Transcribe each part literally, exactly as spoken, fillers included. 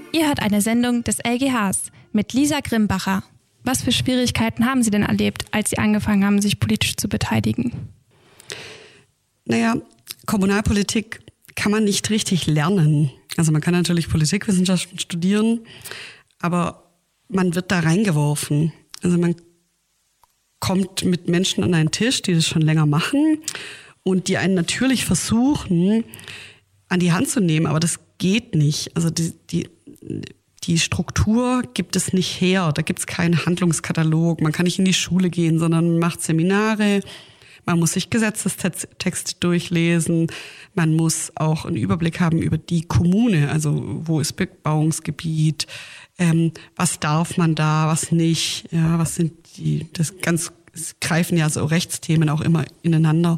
Ihr hört eine Sendung des L G Hs mit Lisa Grimbacher. Was für Schwierigkeiten haben Sie denn erlebt, als Sie angefangen haben, sich politisch zu beteiligen? Naja, Kommunalpolitik kann man nicht richtig lernen. Also man kann natürlich Politikwissenschaften studieren, aber man wird da reingeworfen. Also man kommt mit Menschen an einen Tisch, die das schon länger machen und die einen natürlich versuchen, an die Hand zu nehmen, aber das geht nicht. Also die, die, die Struktur gibt es nicht her. Da gibt es keinen Handlungskatalog. Man kann nicht in die Schule gehen, sondern man macht Seminare. Man muss sich Gesetzestexte durchlesen. Man muss auch einen Überblick haben über die Kommune. Also wo ist Bebauungsgebiet? Ähm, was darf man da, was nicht? Ja, was sind die, das ganz, es greifen ja so Rechtsthemen auch immer ineinander.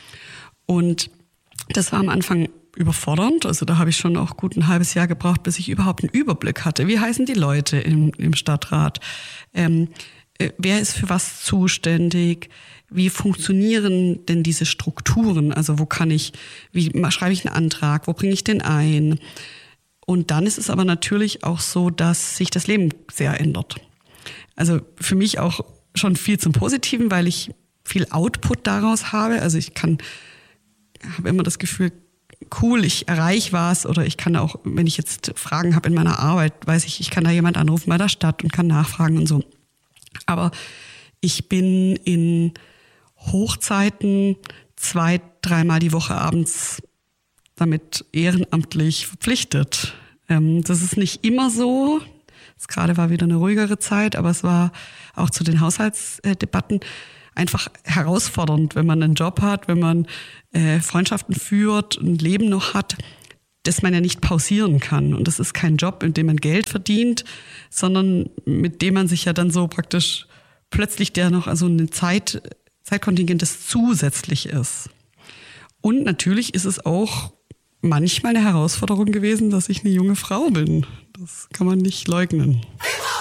Und das war am Anfang überfordernd. Also da habe ich schon auch gut ein halbes Jahr gebraucht, bis ich überhaupt einen Überblick hatte. Wie heißen die Leute im, im Stadtrat? Ähm, äh, wer ist für was zuständig? Wie funktionieren denn diese Strukturen? Also wo kann ich, wie schreibe ich einen Antrag? Wo bringe ich den ein? Und dann ist es aber natürlich auch so, dass sich das Leben sehr ändert. Also für mich auch schon viel zum Positiven, weil ich viel Output daraus habe. Also ich kann, habe immer das Gefühl, cool, ich erreiche was, oder ich kann auch, wenn ich jetzt Fragen habe in meiner Arbeit, weiß ich, ich kann da jemand anrufen bei der Stadt und kann nachfragen und so. Aber ich bin in Hochzeiten zwei, dreimal die Woche abends damit ehrenamtlich verpflichtet. Ähm, das ist nicht immer so. Jetzt gerade war wieder eine ruhigere Zeit, aber es war auch zu den Haushaltsdebatten einfach herausfordernd, wenn man einen Job hat, wenn man äh, Freundschaften führt, ein Leben noch hat, das man ja nicht pausieren kann. Und das ist kein Job, in dem man Geld verdient, sondern mit dem man sich ja dann so praktisch plötzlich der noch, also eine Zeit, Zeitkontingent, das zusätzlich ist. Und natürlich ist es auch manchmal eine Herausforderung gewesen, dass ich eine junge Frau bin. Das kann man nicht leugnen.